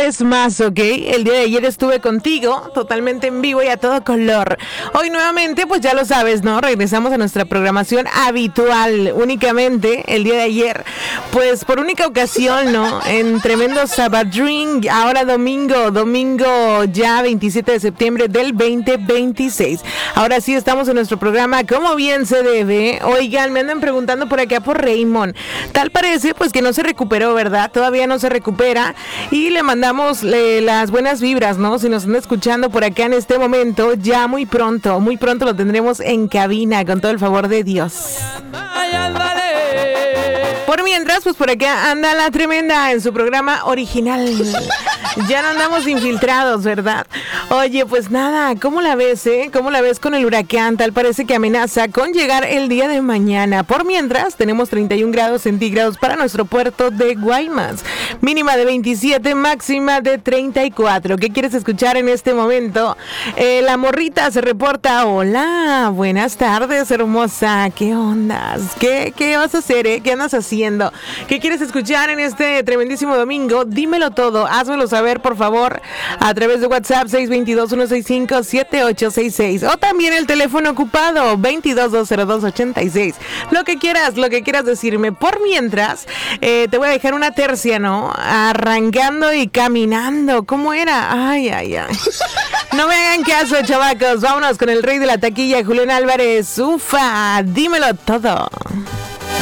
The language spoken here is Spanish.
vez más, ¿ok? El día de ayer estuve contigo, totalmente en vivo y a todo color. Hoy nuevamente, pues ya lo sabes, ¿no? Regresamos a nuestra programación habitual. Únicamente, el día de ayer, pues por única ocasión, ¿no? En tremendo Sabadrín, ahora domingo ya 27 de septiembre del 2026. Ahora sí estamos en nuestro programa como bien se debe. Oigan, me andan preguntando por acá por Raymond. Tal parece, pues que no se recuperó, ¿verdad? Todavía no se recupera y le mandamos las buenas vibras, ¿no? Si nos están escuchando por acá en este momento, ya muy pronto lo tendremos en cabina con todo el favor de Dios. Por mientras, pues por acá anda la tremenda en su programa original. Ya no andamos infiltrados, ¿verdad? Oye, pues nada, ¿cómo la ves, ¿Cómo la ves con el huracán? Tal parece que amenaza con llegar el día de mañana. Por mientras, tenemos 31 grados centígrados para nuestro puerto de Guaymas. Mínima de 27, máxima de 34. ¿Qué quieres escuchar en este momento? La morrita se reporta. Hola, buenas tardes, hermosa. ¿Qué ondas? ¿Qué vas a hacer, ¿Qué andas haciendo? ¿Qué quieres escuchar en este tremendísimo domingo? Dímelo todo, házmelo saber, por favor, a través de WhatsApp 622-165-7866 o también el teléfono ocupado 2220286. Lo que quieras decirme. Por mientras, te voy a dejar una tercia, ¿no? Arrancando y caminando. ¿Cómo era? Ay. No me hagan caso, chavacos. Vámonos con el rey de la taquilla, Julián Álvarez. Ufa, dímelo todo.